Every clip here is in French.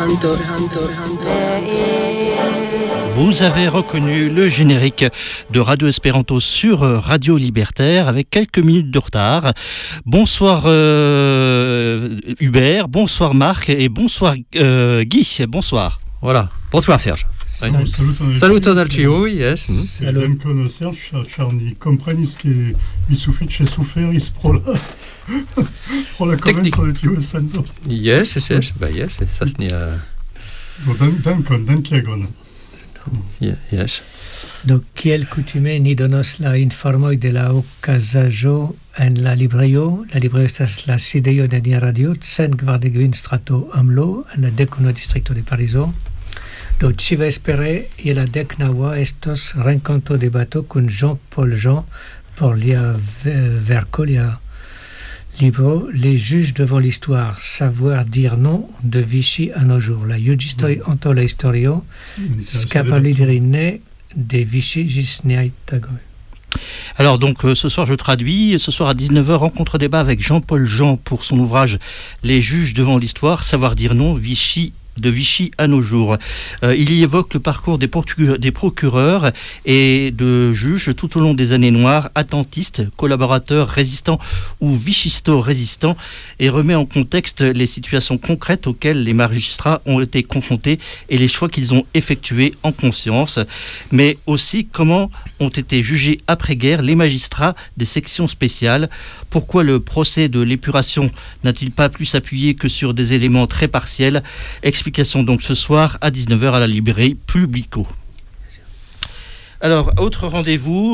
Vous avez reconnu le générique de Radio Espéranto sur Radio Libertaire avec quelques minutes de retard. Bonsoir Hubert, bonsoir Marc et bonsoir Guy. Bonsoir. Voilà. Bonsoir Serge. Salut Alcio, yes. Salut Serge, Charni compreni che mi suffice suferis pro la commenzo del Tio Santo. Yes, ça se nie. Dankiagon. Yes. Donc, kiel kutime ni donos la informoj de la okazaĵo en la librejo. La librejo estas la sidejo de nia radio, 141 strato Amlo, en la 11 distrikto de Parizo. Do ĉi-vespere je la 19 estos renkonto debato kun Jean-Paul Jean por lia verko, lia libro Les juges devant l'histoire, savoir dire non de Vichy à nos jours. La juĝistoj antaŭ la historio kapabli diri ne de Vichy ĝis niaj tagoj. Alors donc ce soir je traduis, ce soir à 19h rencontre débat avec Jean-Paul Jean pour son ouvrage Les juges devant l'histoire, savoir dire non de Vichy à nos jours. Il y évoque le parcours des procureurs et de juges tout au long des années noires, attentistes, collaborateurs, résistants ou vichisto-résistants, et remet en contexte les situations concrètes auxquelles les magistrats ont été confrontés et les choix qu'ils ont effectués en conscience, mais aussi comment ont été jugés après-guerre les magistrats des sections spéciales. Pourquoi le procès de l'épuration n'a-t-il pas pu s'appuyer que sur des éléments très partiels? Explication donc ce soir à 19h à la librairie Publico. Alors, autre rendez-vous,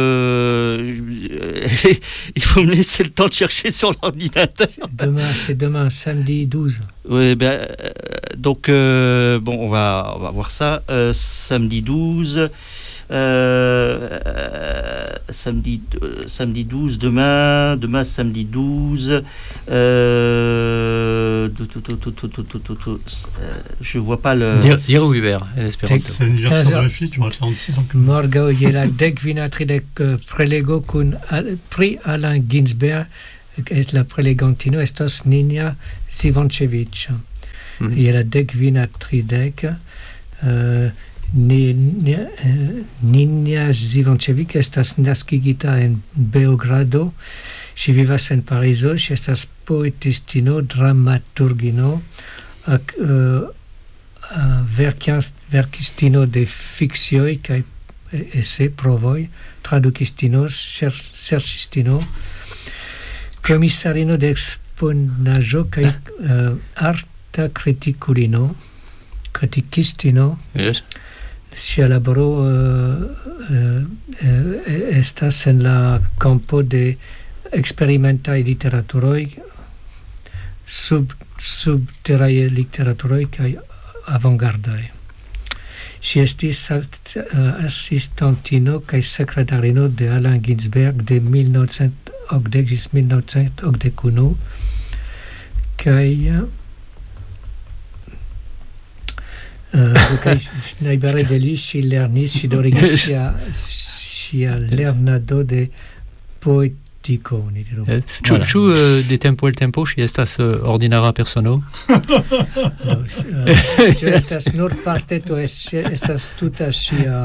il faut me laisser le temps de chercher sur l'ordinateur. C'est demain, samedi 12. Oui, donc, on va voir ça. Samedi 12... samedi 12 demain samedi 12 je vois pas le dire Hubert c'est l'anniversaire de la fille qui aura 46 ans morgaŭ je la 10:30 prelego kun pri Alain Ginsberg et la prelegantino estos Nina Zivancevic. Je la 10:30 Nina Zivancevic estas naskigita en Beogrado. Ŝi vivas en Parizo. Ŝi estas poetistino, dramaturgino, verkistino de fikcioj kaj eseprovoj, tradukistino, serĉistino, komisarino de eksponaĵo kaj arta kritikistino. Yes. Ŝia laboro estas en la campo de eksperimentaj literaturoj, subteraj literaturoj kaj avangardaj. Ŝi estis asistantino kaj sekretarino de Alain Ginsberg de 1980 ĝis 1981 kaj najbare de li ŝi lernis, ŝi daŭrigis ŝia lernado de poetiko, ni diru. Ĉu de tempo al tempo ŝi estas ordinara persono? Tio estas nur parte, to estas tuta ŝia.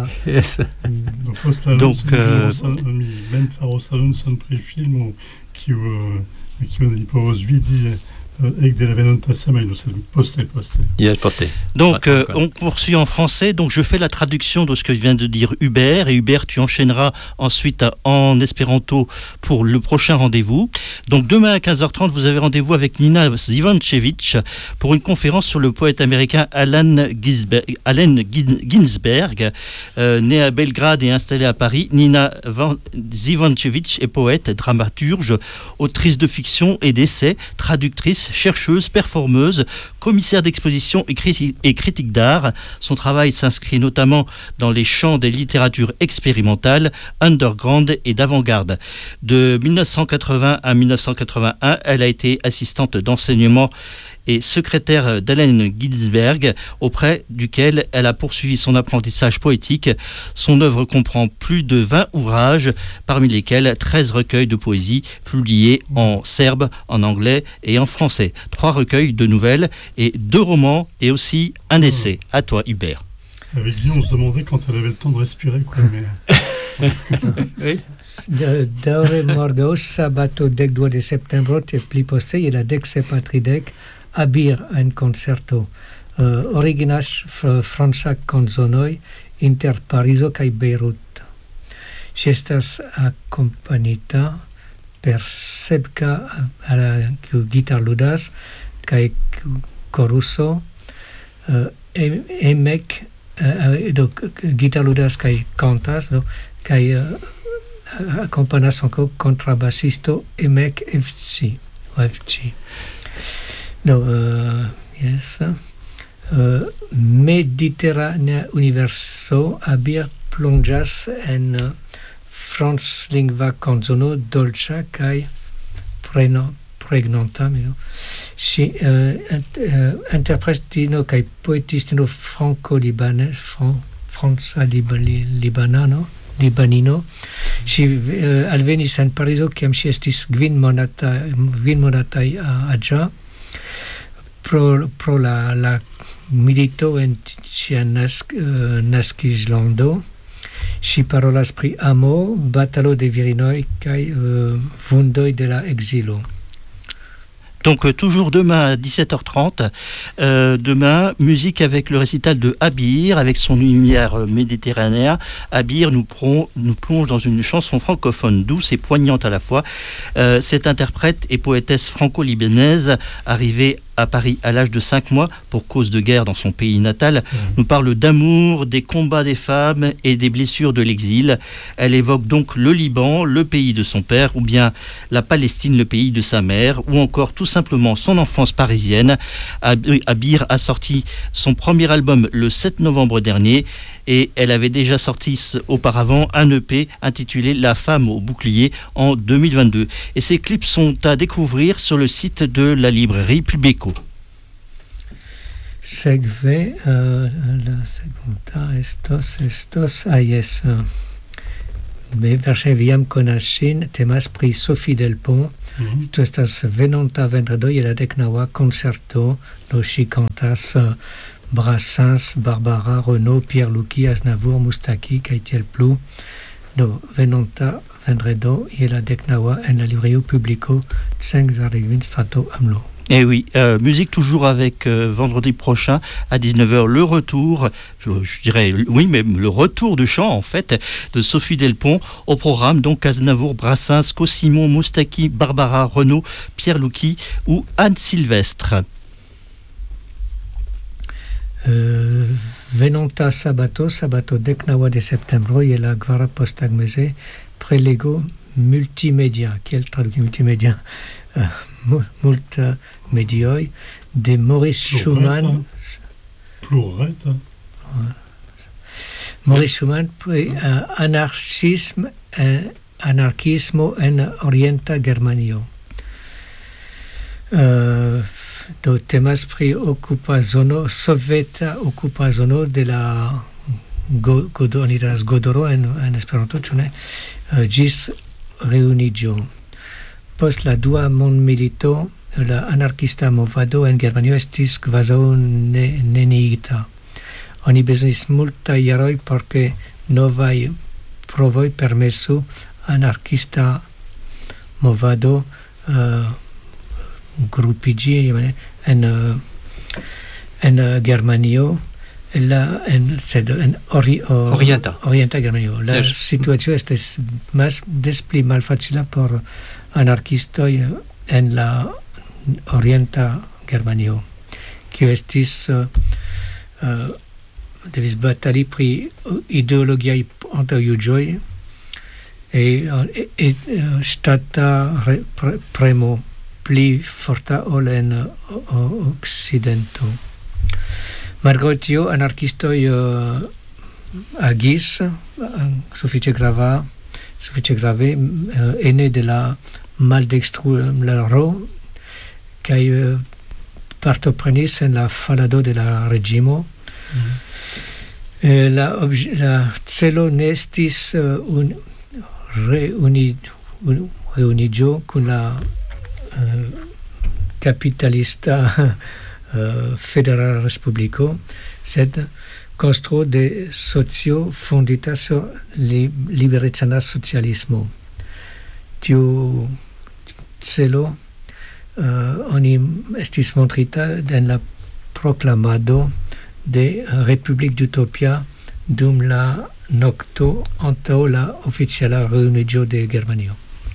Donc mi mem faros anonson pri filmo kiu oni povos vidi avec de la venontasamai, c'est posté. Donc, on poursuit en français. Donc, je fais la traduction de ce que vient de dire Hubert. Et Hubert, tu enchaîneras ensuite en espéranto pour le prochain rendez-vous. Donc, demain à 15h30, vous avez rendez-vous avec Nina Zivancevic pour une conférence sur le poète américain Allen Ginsberg. Né à Belgrade et installé à Paris, Nina Zivancevic est poète, dramaturge, autrice de fiction et d'essais, traductrice, chercheuse, performeuse, commissaire d'exposition et critique d'art. Son travail s'inscrit notamment dans les champs des littératures expérimentales, underground et d'avant-garde. De 1980 à 1981, elle a été assistante d'enseignement et secrétaire d'Allen Ginsberg, auprès duquel elle a poursuivi son apprentissage poétique. Son œuvre comprend plus de 20 ouvrages, parmi lesquels 13 recueils de poésie publiés en serbe, en anglais et en français, 3 recueils de nouvelles et 2 romans et aussi un essai. À toi, Hubert. Avec Guy, on se demandait quand elle avait le temps de respirer, quoi, mais... Oui. Daure mordo sabato 12 de septembro te pli poste je la 14 abir en concerto originas franca kanzonoj inter Parizo kaj Beirut. Ŝi estas akompanita per Sebka kiu gitarludas kaj koruso Emek gitarludas kaj kantas kaj accompanas ankaŭ kontrabassisto Emek FC. Yes. Mediterranea universo abir plonĝas en franclingva kanzono dolĉa kaj pregnanta. Ŝi interpretistino kaj poetistino franca-libanino. Ŝi alvenis en Parizo kiam ŝi estis kvin-monataj aĝa pro la milito en ŝia naskiĝlando. Ŝi parolas pri amo, batalo de virinoj kaj vundoj de la ekzilo. Donc toujours demain à 17h30, demain, musique avec le récital de Abir, avec son lumière méditerranéenne. Abir nous plonge dans une chanson francophone douce et poignante à la fois. Cette interprète et poétesse franco-libanaise, arrivée à Paris à l'âge de 5 mois pour cause de guerre dans son pays natal, nous parle d'amour, des combats des femmes et des blessures de l'exil. Elle évoque donc le Liban, le pays de son père, ou bien la Palestine, le pays de sa mère, ou encore tout simplement son enfance parisienne. Abir a sorti son premier album le 7 novembre dernier et elle avait déjà sorti auparavant un EP intitulé La femme au bouclier en 2022. Et ces clips sont à découvrir sur le site de la librairie Publico. Sekve la segunda estos yes. Verŝajne vi jam konas ŝin, temas pri Sophie Delpont. Tu estas venonta vendredo je la 19 koncerto, do ŝi kantas Brassens, Barbara, Renaud, Pierre Lucky, Aznavour, Moustaki kaj tiel plu. Do venonta vendredo je la 19 en la librairio Publico 5,8 strato Amlo. Et oui, musique toujours avec vendredi prochain à 19h, le retour, je dirais, oui, même le retour du chant en fait, de Sophie Delpont au programme, donc Aznavour, Brassens, Cossimon, Moustaki, Barbara, Renaud, Pierre Lucky ou Anne Sylvestre. Venonta sabato 19 de septembro je la kvara posttagmeze prelego multimédia. Kiel traduki multimédia? Multa medioi de Maurice Schumann. Plurette. Maurice Schumann pri anarchismo en orienta Germanio. Do temas pri okupazono, soveta okupazono de la Godoro en Esperanto, ĉu ne? Ĝis reuniĝo. Post la dua mondmilito, la anarkista movado en Germanio estis kvazaŭ neniigita. Oni bezonis multaj jaroj por ke novaj provoj permesu anarkista movado grupiĝi en Germanio. Orienta Germanio. La situacio estis des pli malfacila por anarkistoj en la orienta Germanio, kiu estis devis batali pri ideologiaj antaŭjuĝoj e ŝtata premo pli forta ol en Okcidento. Malgré tio, anarkistoj agis sufiĉe grave ene de la maldekstrularo kaj partoprenis en la falado de la regimo. La celo ne estis reunigio kun la capitalista federala respubliko, sed konstruo de socio fondita sur liberecana socialismo. Tiu celo oni estis montrita en la proclamado de Republique d'Utopia dum la nocto antaŭ la oficiala reunigio de Germanio.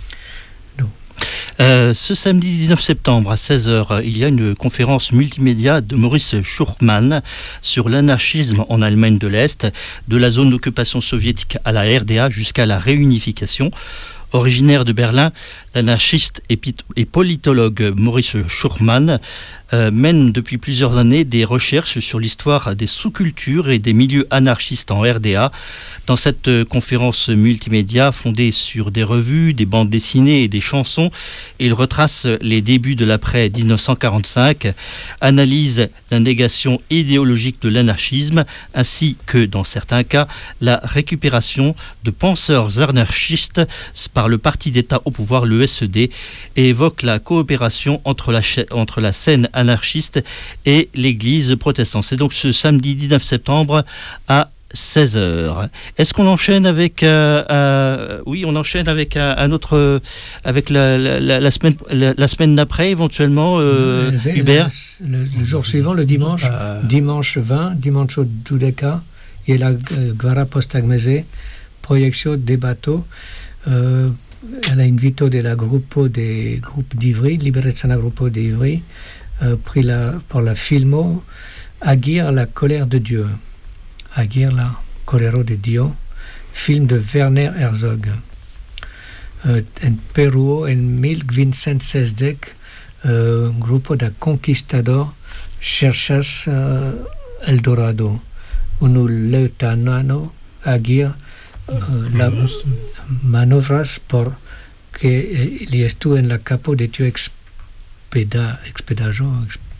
Ce samedi 19 septembre à 16h, il y a une conférence multimédia de Maurice Schurmann sur l'anarchisme en Allemagne de l'Est, de la zone d'occupation soviétique à la RDA jusqu'à la réunification. Originaire de Berlin, l'anarchiste et politologue Maurice Schurmann mène depuis plusieurs années des recherches sur l'histoire des sous-cultures et des milieux anarchistes en RDA. Dans cette conférence multimédia fondée sur des revues, des bandes dessinées et des chansons, il retrace les débuts de l'après-1945, analyse la négation idéologique de l'anarchisme, ainsi que, dans certains cas, la récupération de penseurs anarchistes par le parti d'État au pouvoir, le SED, et évoque la coopération entre la scène anarchiste et l'église protestante. C'est donc ce samedi 19 septembre à 16h. Est-ce qu'on enchaîne avec oui, on enchaîne avec un autre, avec la semaine d'après éventuellement, Hubert. Le jour suivant, le dimanche, dimanche 20, dimanche 12, et la Guara Postagmese, projection des bateaux. Elle a invité de la gruppo des groupes d'Ivry, Liberecana Gruppo d'Ivry, pris pour la filmo Agir la colère de Dieu. Agir la colero de Dio, film de Werner Herzog. En Peruo, en 1560, gruppo da conquistador cherchas El Dorado. Unu leutanano agir la manovras por que li estu en la capo de tiu expedaĵo.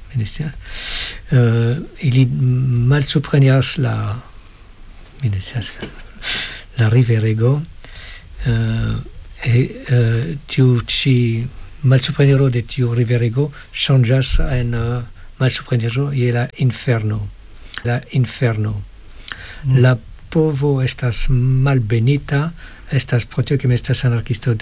Ili malsupreniras la riverego, tiu ĉi malsupreniro de tiu riverego ŝanĝas en malsupreniro je la inferno. La povo estas malbenita, estas pro tio ke mi estas anarkisto